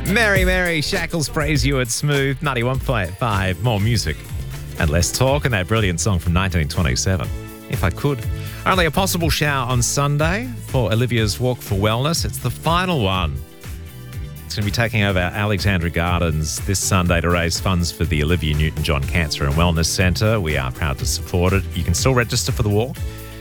Mary, Shackles praise you at Smooth 91.5. More music and less talk, and that brilliant song from 1927. If I could. Only a possible shower on Sunday for Olivia's Walk for Wellness. It's the final one. It's going to be taking over Alexandra Gardens this Sunday to raise funds for the Olivia Newton-John Cancer and Wellness Centre. We are proud to support it. You can still register for the walk.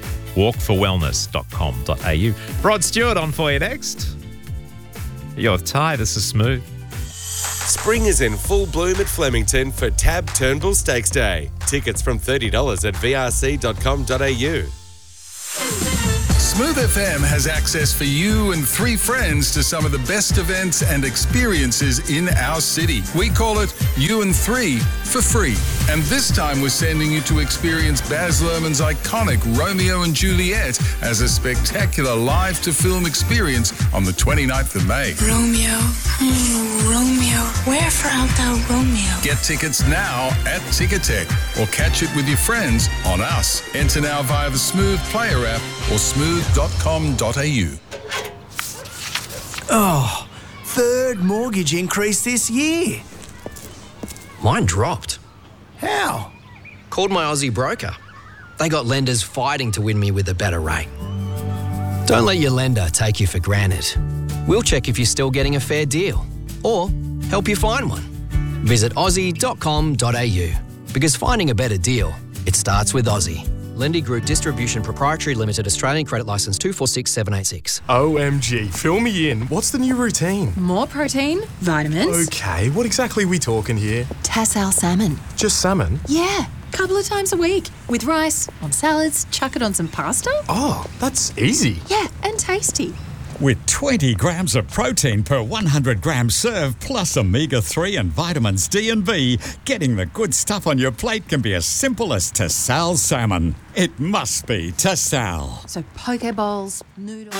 walkforwellness.com.au. Rod Stewart on for you next. You're with Ty. This is Smooth. Spring is in full bloom at Flemington for Tab Turnbull Stakes Day. Tickets from $30 at vrc.com.au. Smooth FM has access for you and 3 friends to some of the best events and experiences in our city. We call it You and 3 for free. And this time we're sending you to experience Baz Luhrmann's iconic Romeo and Juliet as a spectacular live-to-film experience on the 29th of May. Romeo, Romeo, wherefore art thou Romeo? Get tickets now at Ticketek or catch it with your friends on Us. Enter now via the Smooth Player app or smooth.com.au. Oh, third mortgage increase this year. Mine dropped. How? Called my Aussie broker. They got lenders fighting to win me with a better rate. Don't let your lender take you for granted. We'll check if you're still getting a fair deal or help you find one. Visit aussie.com.au because finding a better deal, it starts with Aussie. Lendy Group Distribution Proprietary Limited, Australian Credit Licence 246786. OMG, fill me in. What's the new routine? More protein, vitamins. Okay, what exactly are we talking here? Tassal salmon. Just salmon? Yeah, couple of times a week. With rice, on salads, chuck it on some pasta. Oh, that's easy. Yeah, and tasty. With 20 grams of protein per 100 gram serve, plus omega-3 and vitamins D and B, getting the good stuff on your plate can be as simple as Tassal salmon. It must be Tassal. So poke bowls, noodles.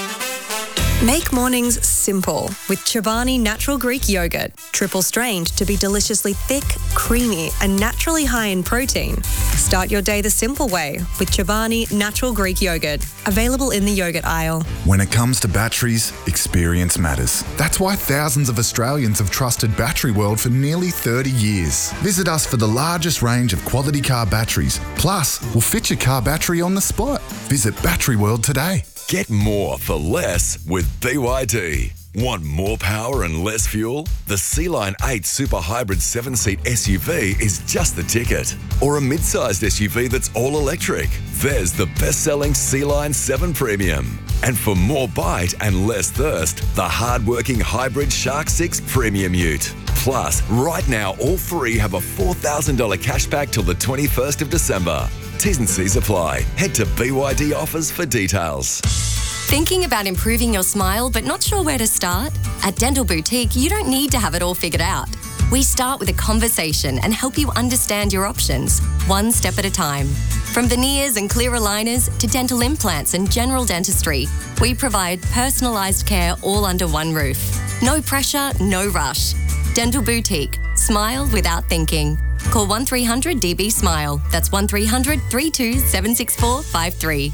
Make mornings simple with Chobani Natural Greek Yogurt. Triple strained to be deliciously thick, creamy and naturally high in protein. Start your day the simple way with Chobani Natural Greek Yogurt. Available in the yogurt aisle. When it comes to batteries, experience matters. That's why thousands of Australians have trusted Battery World for nearly 30 years. Visit us for the largest range of quality car batteries. Plus, we'll fit your car battery on the spot. Visit Battery World today. Get more for less with BYD. Want more power and less fuel? The Sea-Line 8 Super Hybrid 7-seat SUV is just the ticket. Or a mid-sized SUV that's all electric. There's the best-selling Sea-Line 7 Premium. And for more bite and less thirst, the hard-working hybrid Shark 6 Premium Ute. Plus, right now, all 3 have a $4,000 cashback till the 21st of December. T's and C's apply. Head to BYD Offers for details. Thinking about improving your smile but not sure where to start? At Dental Boutique, you don't need to have it all figured out. We start with a conversation and help you understand your options, one step at a time. From veneers and clear aligners to dental implants and general dentistry, we provide personalised care all under one roof. No pressure, no rush. Dental Boutique. Smile without thinking. Call 1300 DB Smile. That's 1300 32 764 53.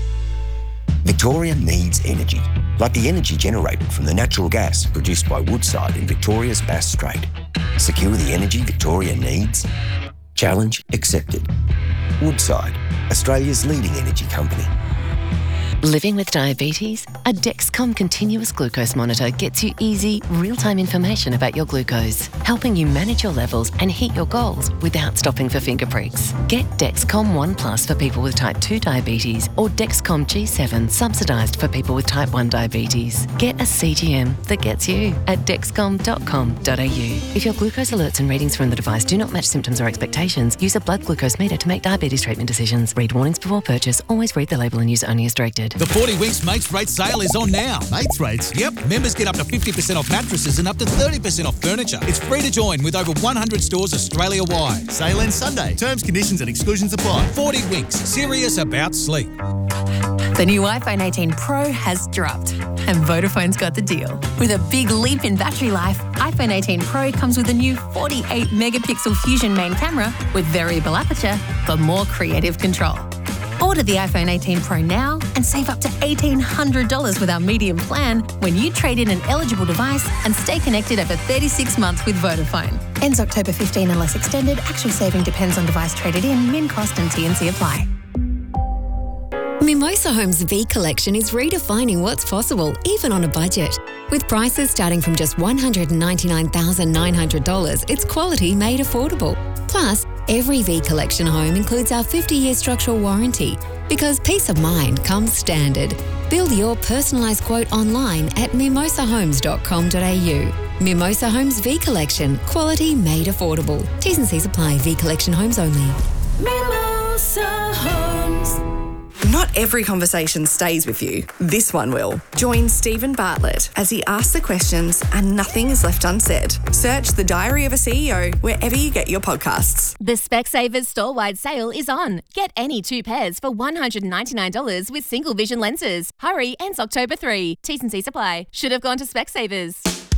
Victoria needs energy, like the energy generated from the natural gas produced by Woodside in Victoria's Bass Strait. Secure the energy Victoria needs? Challenge accepted. Woodside, Australia's leading energy company. Living with diabetes? A Dexcom continuous glucose monitor gets you easy, real-time information about your glucose, helping you manage your levels and hit your goals without stopping for finger pricks. Get Dexcom One Plus for people with type 2 diabetes or Dexcom G7 subsidised for people with type 1 diabetes. Get a CGM that gets you at dexcom.com.au. If your glucose alerts and readings from the device do not match symptoms or expectations, use a blood glucose meter to make diabetes treatment decisions. Read warnings before purchase. Always read the label and use only as directed. The 40 Weeks Mates Rate sale is on now. Mates Rates? Yep. Members get up to 50% off mattresses and up to 30% off furniture. It's free to join with over 100 stores Australia-wide. Sale ends Sunday. Terms, conditions and exclusions apply. 40 Winks. Serious about sleep. The new iPhone 18 Pro has dropped and Vodafone's got the deal. With a big leap in battery life, iPhone 18 Pro comes with a new 48 megapixel Fusion main camera with variable aperture for more creative control. Order the iPhone 18 Pro now and save up to $1,800 with our medium plan when you trade in an eligible device and stay connected over 36 months with Vodafone. Ends October 15 unless extended. Actual saving depends on device traded in. Min cost and T&C apply. Mimosa Homes V Collection is redefining what's possible, even on a budget. With prices starting from just $199,900, it's quality made affordable. Plus, every V Collection home includes our 50-year structural warranty, because peace of mind comes standard. Build your personalised quote online at mimosahomes.com.au. Mimosa Homes V Collection, quality made affordable. T's and C's apply. V Collection homes only. Mimosa Homes. Not every conversation stays with you. This one will. Join Stephen Bartlett as he asks the questions and nothing is left unsaid. Search The Diary of a CEO wherever you get your podcasts. The Specsavers store-wide sale is on. Get any 2 pairs for $199 with single vision lenses. Hurry, ends October 3. T's and C's apply. Should have gone to Specsavers.